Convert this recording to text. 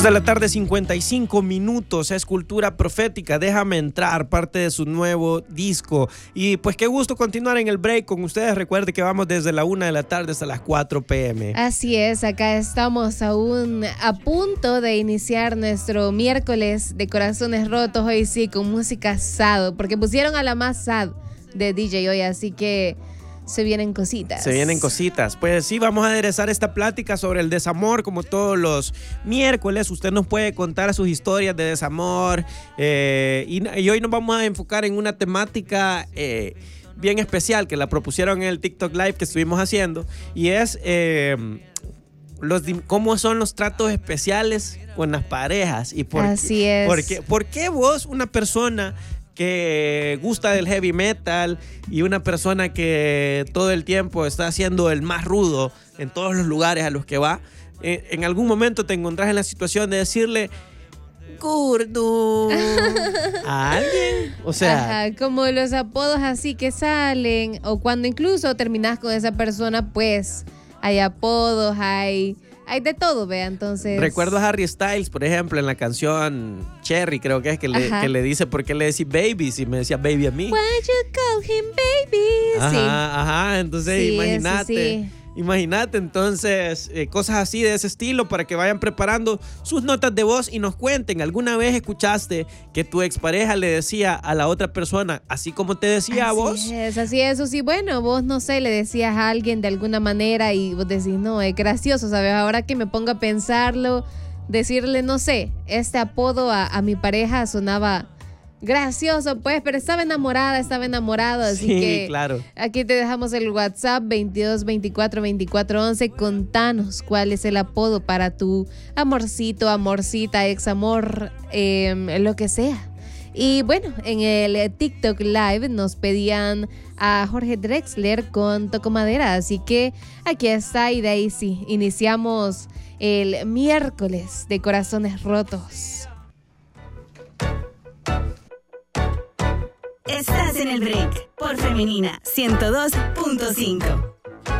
2 de la tarde, 55 minutos. Es Cultura Profética. Déjame entrar, parte de su nuevo disco. Y pues qué gusto continuar en el break con ustedes. Recuerde que vamos desde la 1 de la tarde hasta las 4 p.m. Así es, acá estamos aún a punto de iniciar nuestro miércoles de Corazones Rotos. Hoy sí, con música sad, porque pusieron a la más sad de DJ hoy, así que se vienen cositas. Se vienen cositas. Pues sí, vamos a aderezar esta plática sobre el desamor como todos los miércoles. Usted nos puede contar sus historias de desamor. Y hoy nos vamos a enfocar en una temática bien especial que la propusieron en el TikTok Live que estuvimos haciendo. Y es cómo son los tratos especiales con las parejas. Y Así es. ¿Por qué vos, una persona que gusta del heavy metal y una persona que todo el tiempo está haciendo el más rudo en todos los lugares a los que va, en algún momento te encontrás en la situación de decirle gordo a alguien? O sea, ajá, como los apodos así que salen, o cuando incluso terminás con esa persona, pues hay apodos, hay de todo, vea, entonces. Recuerdo a Harry Styles, por ejemplo, en la canción Cherry, creo que es que le dice, ¿por qué le decís baby? Si me decía baby a mí. Why you call him baby? Ajá, entonces sí, imagínate. Imagínate, entonces, cosas así de ese estilo para que vayan preparando sus notas de voz y nos cuenten. ¿Alguna vez escuchaste que tu expareja le decía a la otra persona así como te decía a vos? Así es, o sí, bueno, vos, no sé, le decías a alguien de alguna manera y vos decís, no, es gracioso, ¿sabes? Ahora que me pongo a pensarlo, decirle, no sé, este apodo a mi pareja sonaba gracioso, pues, pero estaba enamorado, así que claro. Aquí te dejamos el WhatsApp 22 24 24 11. Contanos cuál es el apodo para tu amorcito, amorcita, ex amor, lo que sea. Y bueno, en el TikTok Live nos pedían a Jorge Drexler con Toco Madera, así que aquí está, y de ahí sí, iniciamos el miércoles de Corazones Rotos. Estás en el break por Femenina 102.5.